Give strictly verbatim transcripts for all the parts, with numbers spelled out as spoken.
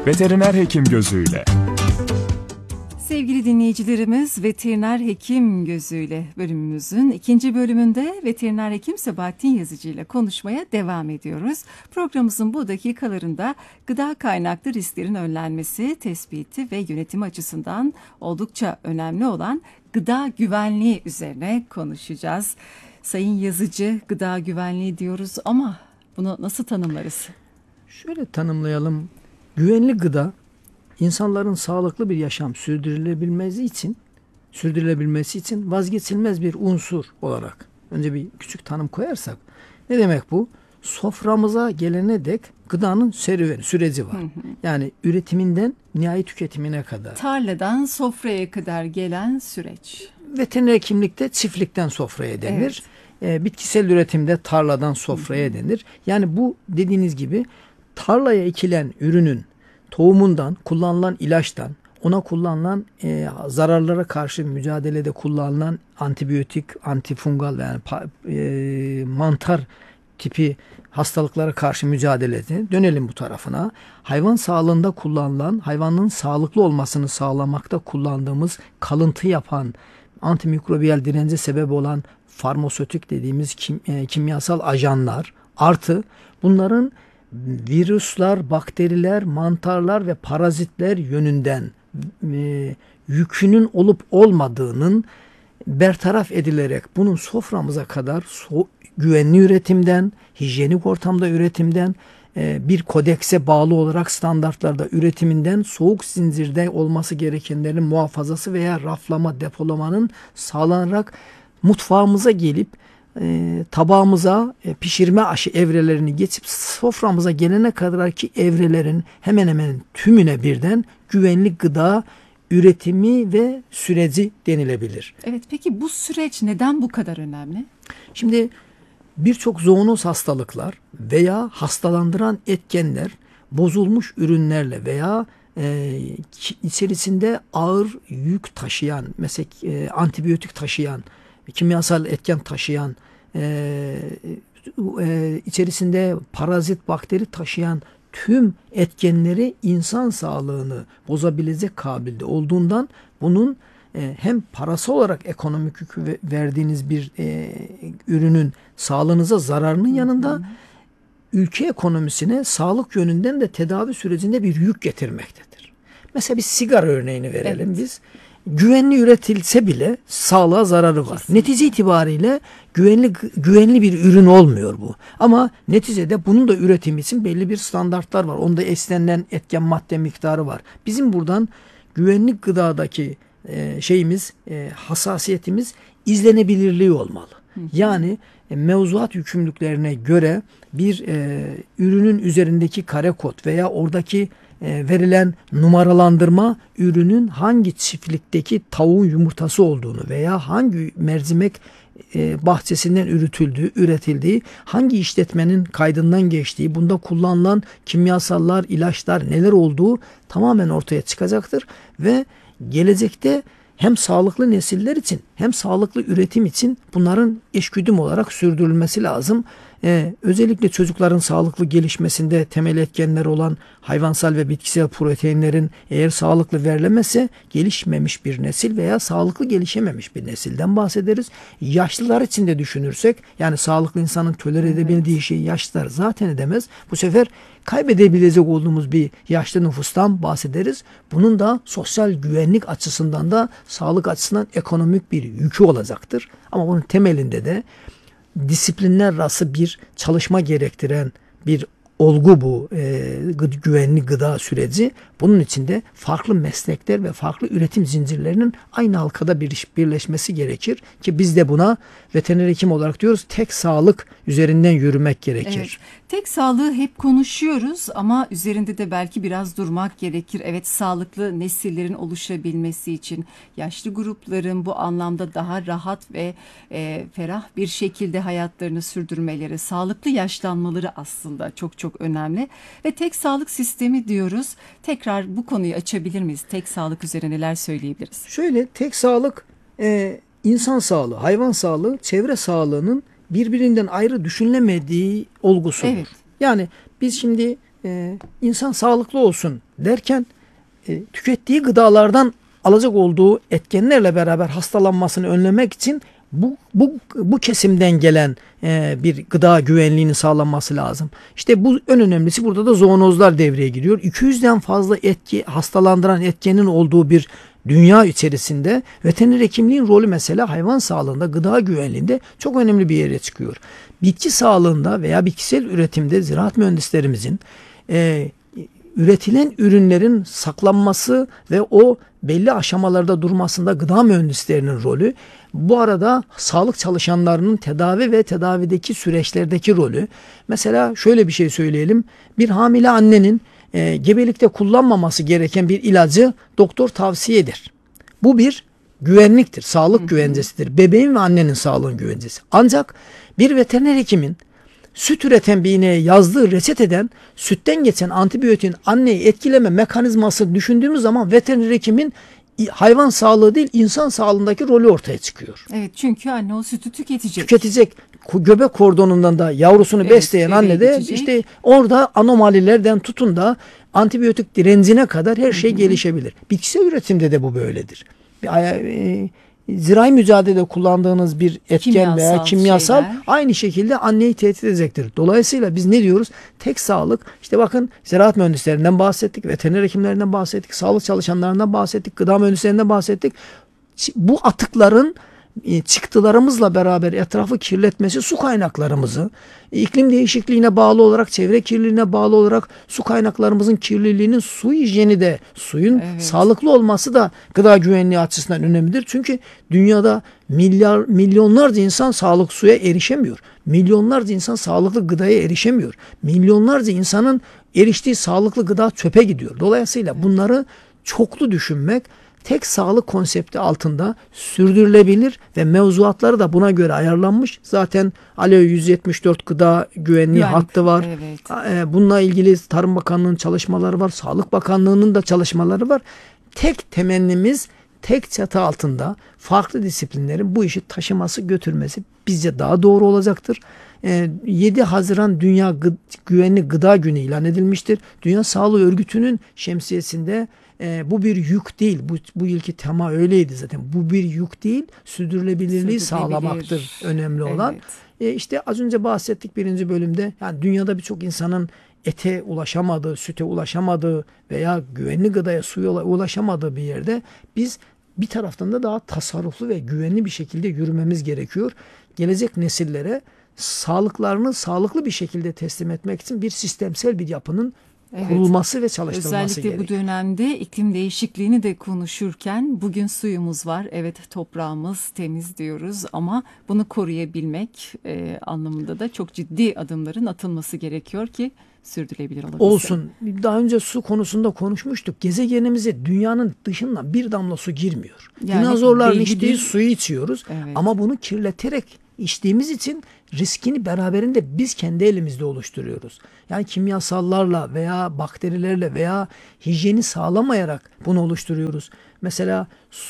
Veteriner hekim gözüyle. Sevgili dinleyicilerimiz, Veteriner Hekim Gözüyle bölümümüzün ikinci bölümünde veteriner hekim Sabahattin Yazıcı ile konuşmaya devam ediyoruz. Programımızın bu dakikalarında gıda kaynaklı risklerin önlenmesi, tespiti ve yönetimi açısından oldukça önemli olan gıda güvenliği üzerine konuşacağız. Sayın Yazıcı, gıda güvenliği diyoruz ama bunu nasıl tanımlarız? Şöyle tanımlayalım. Güvenli gıda, İnsanların sağlıklı bir yaşam sürdürülebilmesi için, sürdürülebilmesi için vazgeçilmez bir unsur olarak önce bir küçük tanım koyarsak, ne demek bu? Soframıza gelene dek gıdanın serüveni, süreci var. Hı hı. Yani üretiminden nihai tüketimine kadar. Tarladan sofraya kadar gelen süreç. Veteriner hekimlikte çiftlikten sofraya denir. Evet. E, bitkisel üretimde tarladan sofraya hı hı. denir. Yani bu dediğiniz gibi tarlaya ekilen ürünün tohumundan, kullanılan ilaçtan, ona kullanılan e, zararlara karşı mücadelede kullanılan antibiyotik, antifungal yani e, mantar tipi hastalıklara karşı mücadelede dönelim bu tarafına. Hayvan sağlığında kullanılan, hayvanın sağlıklı olmasını sağlamakta kullandığımız kalıntı yapan, antimikrobiyal dirence sebep olan farmasötik dediğimiz kim, e, kimyasal ajanlar artı bunların virüsler, bakteriler, mantarlar ve parazitler yönünden e, yükünün olup olmadığının bertaraf edilerek bunun soframıza kadar so güvenli üretimden, hijyenik ortamda üretimden, e, bir kodekse bağlı olarak standartlarda üretiminden soğuk zincirde olması gerekenlerin muhafazası veya raflama, depolamanın sağlanarak mutfağımıza gelip E, tabağımıza e, pişirme aşı evrelerini geçip soframıza gelene kadar ki evrelerin hemen hemen tümüne birden güvenli gıda üretimi ve süreci denilebilir. Evet, peki bu süreç neden bu kadar önemli? Şimdi birçok zoonoz hastalıklar veya hastalandıran etkenler bozulmuş ürünlerle veya e, içerisinde ağır yük taşıyan, mesela e, antibiyotik taşıyan, kimyasal etken taşıyan, e, e, içerisinde parazit, bakteri taşıyan tüm etkenleri insan sağlığını bozabilecek kabilde olduğundan bunun e, hem parası olarak ekonomik yük verdiğiniz bir e, ürünün sağlığınıza zararının yanında hı hı. ülke ekonomisine sağlık yönünden de tedavi sürecinde bir yük getirmektedir. Mesela bir sigara örneğini verelim evet. biz. Güvenli üretilse bile sağlığa zararı var. Kesinlikle. Netice itibariyle güvenli güvenli bir ürün olmuyor bu. Ama neticede bunun da üretimi için belli bir standartlar var. Onda istenilen etken madde miktarı var. Bizim buradan güvenli gıdadaki e, şeyimiz, e, hassasiyetimiz izlenebilirliği olmalı. Hı. Yani e, mevzuat yükümlülüklerine göre bir e, ürünün üzerindeki kare kod veya oradaki E, verilen numaralandırma ürünün hangi çiftlikteki tavuğun yumurtası olduğunu veya hangi mercimek e, bahçesinden üretildiği, üretildiği, hangi işletmenin kaydından geçtiği, bunda kullanılan kimyasallar, ilaçlar neler olduğu tamamen ortaya çıkacaktır ve gelecekte hem sağlıklı nesiller için hem sağlıklı üretim için bunların eşgüdüm olarak sürdürülmesi lazım. Ee, özellikle çocukların sağlıklı gelişmesinde temel etkenler olan hayvansal ve bitkisel proteinlerin eğer sağlıklı verilemezse gelişmemiş bir nesil veya sağlıklı gelişememiş bir nesilden bahsederiz. Yaşlılar için de düşünürsek yani sağlıklı insanın tolere edebildiği evet. şeyi yaşlılar zaten edemez. Bu sefer kaybedebilecek olduğumuz bir yaşlı nüfustan bahsederiz. Bunun da sosyal güvenlik açısından da sağlık açısından ekonomik bir yükü olacaktır. Ama bunun temelinde de disiplinler arası bir çalışma gerektiren bir olgu bu e, güvenli gıda süreci. Bunun içinde farklı meslekler ve farklı üretim zincirlerinin aynı halkada bir, birleşmesi gerekir ki biz de buna veteriner hekim olarak diyoruz tek sağlık üzerinden yürümek gerekir. Evet, tek sağlığı hep konuşuyoruz ama üzerinde de belki biraz durmak gerekir. Evet, sağlıklı nesillerin oluşabilmesi için yaşlı grupların bu anlamda daha rahat ve e, ferah bir şekilde hayatlarını sürdürmeleri, sağlıklı yaşlanmaları aslında çok çok önemli. Ve tek sağlık sistemi diyoruz. Tekrar bu konuyu açabilir miyiz? Tek sağlık üzerine neler söyleyebiliriz? Şöyle, tek sağlık e, insan sağlığı, hayvan sağlığı, çevre sağlığının birbirinden ayrı düşünülemediği olgusudur. Evet. Yani biz şimdi e, insan sağlıklı olsun derken e, tükettiği gıdalardan alacak olduğu etkenlerle beraber hastalanmasını önlemek için bu bu bu kesimden gelen e, bir gıda güvenliğinin sağlanması lazım. İşte bu en önemlisi, burada da zoonozlar devreye giriyor. iki yüzden fazla etki hastalandıran etkenin olduğu bir dünya içerisinde veteriner hekimliğin rolü mesela hayvan sağlığında, gıda güvenliğinde çok önemli bir yere çıkıyor. Bitki sağlığında veya bitkisel üretimde ziraat mühendislerimizin e, üretilen ürünlerin saklanması ve o belli aşamalarda durmasında gıda mühendislerinin rolü, bu arada sağlık çalışanlarının tedavi ve tedavideki süreçlerdeki rolü. Mesela şöyle bir şey söyleyelim. Bir hamile annenin e, gebelikte kullanmaması gereken bir ilacı doktor tavsiye eder. Bu bir güvenliktir, sağlık güvencesidir. Bebeğin ve annenin sağlığın güvencesi. Ancak bir veteriner hekimin süt üreten bir ineğe yazdığı reçeteden sütten geçen antibiyotin anneyi etkileme mekanizması düşündüğümüz zaman veteriner hekimin hayvan sağlığı değil insan sağlığındaki rolü ortaya çıkıyor. Evet, çünkü anne o sütü tüketecek. Tüketecek. Göbek kordonundan da yavrusunu evet, besleyen anne de geçecek. İşte orada anomalilerden tutun da antibiyotik direncine kadar her şey Hı-hı. gelişebilir. Bitkisel üretimde de bu böyledir. E, zirai mücadelede kullandığınız bir etken kimyasal veya kimyasal şeyler. Aynı şekilde anneyi tehdit edecektir. Dolayısıyla biz ne diyoruz? Tek sağlık, işte bakın ziraat mühendislerinden bahsettik, veteriner hekimlerinden bahsettik, sağlık çalışanlarından bahsettik, gıda mühendislerinden bahsettik. Bu atıkların çıktılarımızla beraber etrafı kirletmesi su kaynaklarımızı, iklim değişikliğine bağlı olarak, çevre kirliliğine bağlı olarak su kaynaklarımızın kirliliğinin su hijyeni de, suyun evet. sağlıklı olması da gıda güvenliği açısından önemlidir. Çünkü dünyada milyar milyonlarca insan sağlıklı suya erişemiyor. Milyonlarca insan sağlıklı gıdaya erişemiyor. Milyonlarca insanın eriştiği sağlıklı gıda çöpe gidiyor. Dolayısıyla evet. bunları çoklu düşünmek, tek sağlık konsepti altında sürdürülebilir ve mevzuatları da buna göre ayarlanmış. Zaten Alo yüz yetmiş dört gıda güvenliği yani, hattı var. Evet. Bununla ilgili Tarım Bakanlığı'nın çalışmaları var. Sağlık Bakanlığı'nın da çalışmaları var. Tek temennimiz tek çatı altında farklı disiplinlerin bu işi taşıması, götürmesi bizce daha doğru olacaktır. yedi Haziran Dünya Gı- Güvenli Gıda Günü ilan edilmiştir. Dünya Sağlığı Örgütü'nün şemsiyesinde e, bu bir yük değil. Bu, bu yılki tema öyleydi zaten. Bu bir yük değil, sürdürülebilirliği Sürdürülebilir. sağlamaktır önemli olan. Evet. E, işte az önce bahsettik birinci bölümde. Yani dünyada birçok insanın ete ulaşamadığı, süte ulaşamadığı veya güvenli gıdaya, suya ulaşamadığı bir yerde biz bir taraftan da daha tasarruflu ve güvenli bir şekilde yürümemiz gerekiyor. Gelecek nesillere sağlıklarını sağlıklı bir şekilde teslim etmek için bir sistemsel bir yapının evet. kurulması ve çalıştırılması Özellikle gerekiyor. bu dönemde iklim değişikliğini de konuşurken bugün suyumuz var. Evet, toprağımız temiz diyoruz ama bunu koruyabilmek e, anlamında da çok ciddi adımların atılması gerekiyor ki sürdürülebilir olabilsin. Olsun. Daha önce su konusunda konuşmuştuk. Gezegenimize dünyanın dışından bir damla su girmiyor. Yani dinozorların içtiği bir... suyu içiyoruz evet. ama bunu kirleterek içtiğimiz için riskini beraberinde biz kendi elimizde oluşturuyoruz. Yani kimyasallarla veya bakterilerle veya hijyeni sağlamayarak bunu oluşturuyoruz. Mesela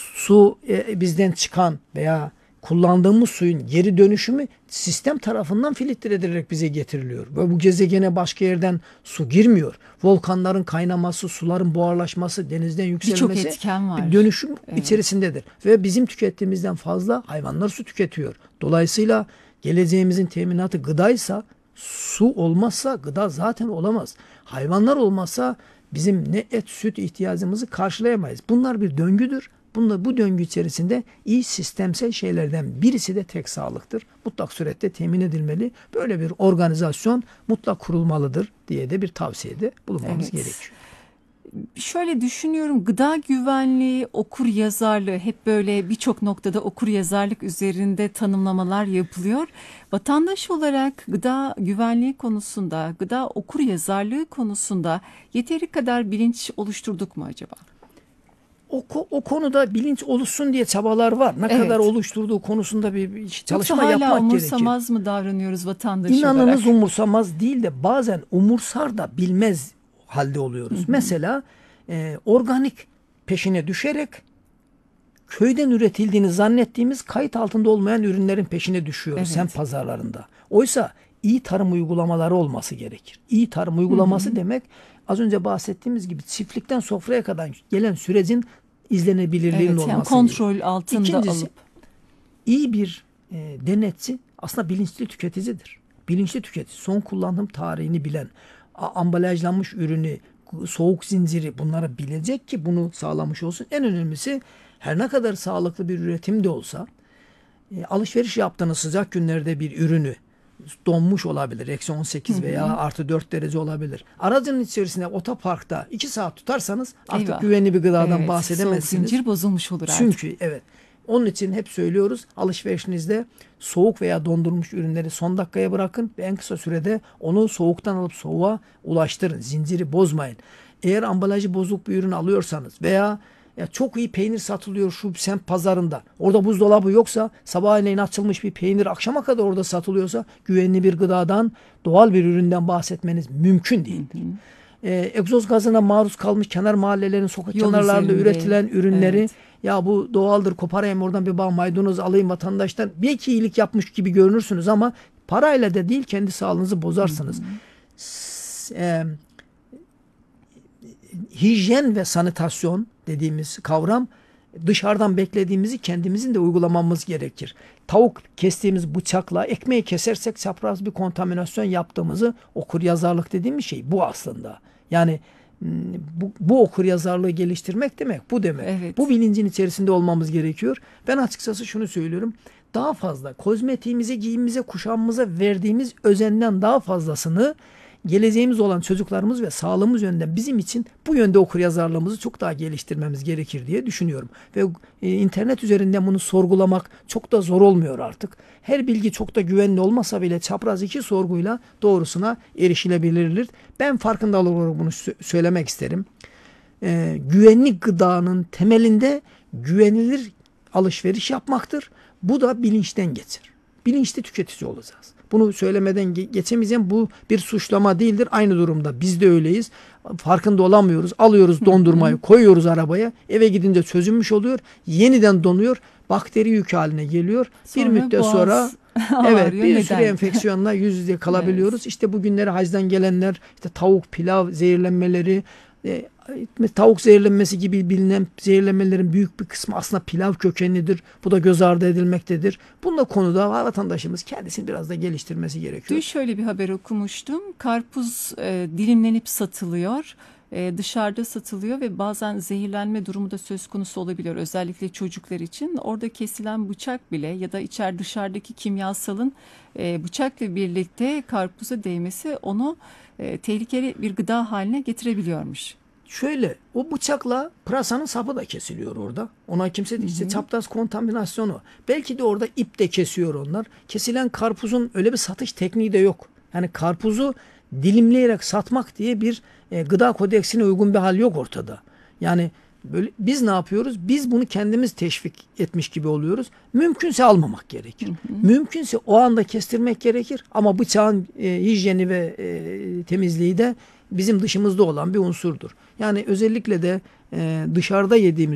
su e, bizden çıkan veya kullandığımız suyun geri dönüşümü sistem tarafından filtre edilerek bize getiriliyor. Ve bu gezegene başka yerden su girmiyor. Volkanların kaynaması, suların buharlaşması, denizden yükselmesi birçok etken var. Bir dönüşüm evet. içerisindedir. Ve bizim tükettiğimizden fazla hayvanlar su tüketiyor. Dolayısıyla geleceğimizin teminatı gıdaysa, su olmazsa gıda zaten olamaz. Hayvanlar olmazsa bizim ne et, süt ihtiyacımızı karşılayamayız. Bunlar bir döngüdür. Bunlar, bu döngü içerisinde iyi sistemsel şeylerden birisi de tek sağlıktır. Mutlak surette temin edilmeli. Böyle bir organizasyon mutlak kurulmalıdır diye de bir tavsiyede bulunmamız evet. gerekiyor. Şöyle düşünüyorum, gıda güvenliği, okur yazarlığı, hep böyle birçok noktada okur yazarlık üzerinde tanımlamalar yapılıyor. Vatandaş olarak gıda güvenliği konusunda, gıda okur yazarlığı konusunda yeteri kadar bilinç oluşturduk mu acaba? O, o konuda bilinç oluşsun diye çabalar var. Ne evet. kadar oluşturduğu konusunda bir, bir çalışma yapmak gerekiyor. Yoksa hala umursamaz mı davranıyoruz vatandaş İnanınız olarak? İnanınız umursamaz değil de bazen umursar da bilmez halde oluyoruz. Hı hı. Mesela e, organik peşine düşerek köyden üretildiğini zannettiğimiz kayıt altında olmayan ürünlerin peşine düşüyoruz evet. semt pazarlarında. Oysa iyi tarım uygulamaları olması gerekir. İyi tarım uygulaması Hı hı. demek az önce bahsettiğimiz gibi çiftlikten sofraya kadar gelen sürecin izlenebilirliğinin Evet, yani olması kontrol gerekir. altında İkincisi, alıp. iyi bir e, denetçi aslında bilinçli tüketicidir. Bilinçli tüketici, son kullanım tarihini bilen, a- ambalajlanmış ürünü, soğuk zinciri bunları bilecek ki bunu sağlamış olsun. En önemlisi, her ne kadar sağlıklı bir üretim de olsa, e, alışveriş yaptığınız sıcak günlerde bir ürünü, donmuş olabilir. Eksi on sekiz Hı veya hı. artı dört derece olabilir. Aracın içerisinde otoparkta iki saat tutarsanız artık Eyvah. güvenli bir gıdadan Evet, soğuk bahsedemezsiniz. zincir bozulmuş olur artık. Çünkü evet. Onun için hep söylüyoruz, alışverişinizde soğuk veya dondurulmuş ürünleri son dakikaya bırakın ve en kısa sürede onu soğuktan alıp soğuğa ulaştırın. Zinciri bozmayın. Eğer ambalajı bozuk bir ürün alıyorsanız veya ya çok iyi peynir satılıyor şu semt pazarında, orada buzdolabı yoksa, sabahleyin açılmış bir peynir akşama kadar orada satılıyorsa, güvenli bir gıdadan, doğal bir üründen bahsetmeniz mümkün değil. Hı hı. Ee, egzoz gazına maruz kalmış kenar mahallelerin sokak Yol kenarlarında üzerinde. üretilen ürünleri, Evet. ya bu doğaldır, koparayım oradan bir bağ maydanoz alayım vatandaştan, belki iyilik yapmış gibi görünürsünüz ama parayla da değil, kendi sağlığınızı bozarsınız. Hı hı. S- e, hijyen ve sanitasyon dediğimiz kavram, dışarıdan beklediğimizi kendimizin de uygulamamız gerekir. Tavuk kestiğimiz bıçakla ekmeği kesersek çapraz bir kontaminasyon yaptığımızı, okuryazarlık dediğimiz şey bu aslında. Yani bu, bu okuryazarlığı geliştirmek demek bu demek. Evet. Bu bilincin içerisinde olmamız gerekiyor. Ben açıkçası şunu söylüyorum. Daha fazla kozmetiğimize, giyimimize, kuşamımıza verdiğimiz özenden daha fazlasını geleceğimiz olan çocuklarımız ve sağlığımız yönünden bizim için bu yönde okuryazarlığımızı çok daha geliştirmemiz gerekir diye düşünüyorum. Ve e, internet üzerinden bunu sorgulamak çok da zor olmuyor artık. Her bilgi çok da güvenli olmasa bile çapraz iki sorguyla doğrusuna erişilebilir. Ben farkındalık olarak bunu sö- söylemek isterim. E, güvenli gıdanın temelinde güvenilir alışveriş yapmaktır. Bu da bilinçten geçer. Bilinçli tüketici olacağız. Bunu söylemeden geçemeyeceğim. Bu bir suçlama değildir. Aynı durumda biz de öyleyiz. Farkında olamıyoruz. Alıyoruz dondurmayı, koyuyoruz arabaya. Eve gidince çözünmüş oluyor. Yeniden donuyor. Bakteri yükü haline geliyor. Sonra bir müddet boğaz sonra evet ağrıyor. bir Neden? sürü enfeksiyonla yüz yüze kalabiliyoruz. Evet. İşte bugünleri hacdan gelenler, işte tavuk, pilav zehirlenmeleri, e, tavuk zehirlenmesi gibi bilinen zehirlenmelerin büyük bir kısmı aslında pilav kökenlidir. Bu da göz ardı edilmektedir. Bununla konuda vatandaşımız kendisini biraz da geliştirmesi gerekiyor. Dün şöyle bir haber okumuştum. Karpuz e, dilimlenip satılıyor. E, dışarıda satılıyor ve bazen zehirlenme durumu da söz konusu olabiliyor. Özellikle çocuklar için. Orada kesilen bıçak bile ya da içer dışarıdaki kimyasalın e, bıçakla birlikte karpuza değmesi onu e, tehlikeli bir gıda haline getirebiliyormuş. Şöyle, o bıçakla pırasanın sapı da kesiliyor orada. Ona kimse işte çapraz kontaminasyonu. Belki de orada ip de kesiyor onlar. Kesilen karpuzun öyle bir satış tekniği de yok. Yani karpuzu dilimleyerek satmak diye bir e, gıda kodeksine uygun bir hal yok ortada. Yani böyle biz ne yapıyoruz? Biz bunu kendimiz teşvik etmiş gibi oluyoruz. Mümkünse almamak gerekir. Hı hı. Mümkünse o anda kestirmek gerekir. Ama bıçağın e, hijyeni ve e, temizliği de bizim dışımızda olan bir unsurdur. Yani özellikle de e, dışarıda yediğimiz